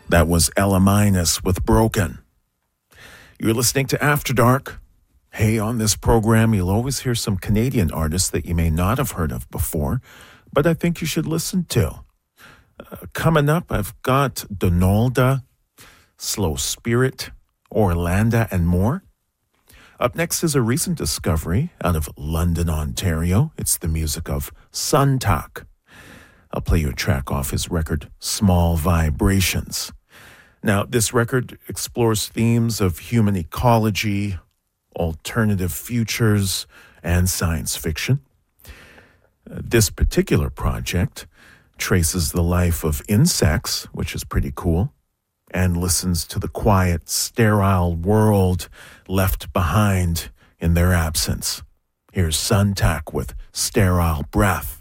That was Ella Minus with Broken. You're listening to After Dark. Hey, on this program, you'll always hear some Canadian artists that you may not have heard of before, but I think you should listen to. Coming up, I've got Donalda, Slow Spirit, Orlando, and more. Up next is a recent discovery out of London, Ontario. It's the music of Suntak. I'll play you a track off his record, Small Vibrations. Now, this record explores themes of human ecology, alternative futures, and science fiction. This particular project traces the life of insects, which is pretty cool, and listens to the quiet, sterile world left behind in their absence. Here's Suntak with Sterile Breath.